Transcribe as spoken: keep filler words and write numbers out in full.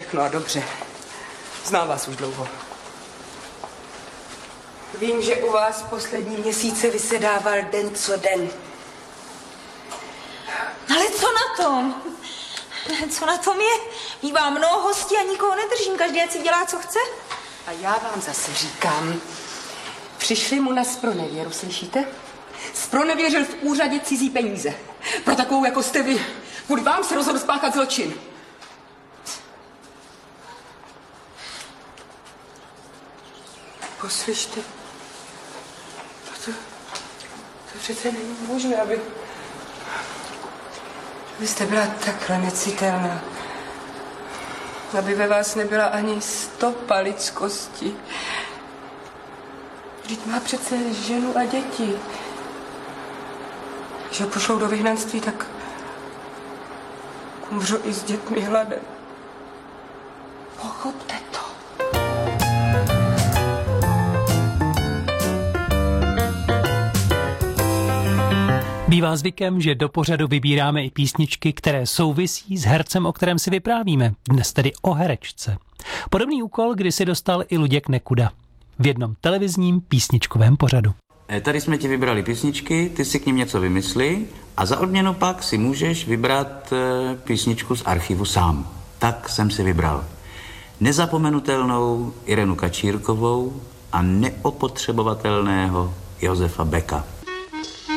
všechno a dobře. Znám vás už dlouho. Vím, že u vás poslední měsíce vysedával den co den. Ale co na tom? Co na tom je? Mívá mnoho hostí a nikoho nedržím. Každý ať si dělá, co chce. A já vám zase říkám, přišli mu na zpronevěru, slyšíte? Zpronevěřil v úřadě cizí peníze. Pro takovou, jako jste vy. Kvůli vám se rozhodl spáchat zločin. Poslyšte, to, to přece není možné, aby... Vy jste byla takhle necitelná. Aby ve vás nebyla ani stopa lidskosti. Vždyť má přece ženu a děti. Když ho pošlou do vyhnanství, tak umřou i s dětmi hladem. Pochopte to. Bývá zvykem, že do pořadu vybíráme i písničky, které souvisí s hercem, o kterém si vyprávíme. Dnes tedy o herečce. Podobný úkol kdysi dostal i Luděk Nekuda v jednom televizním písničkovém pořadu. Tady jsme ti vybrali písničky, ty si k nim něco vymysli a za odměnu pak si můžeš vybrat písničku z archivu sám. Tak jsem si vybral nezapomenutelnou Irenu Kačírkovou a neopotřebovatelného Josefa Beka.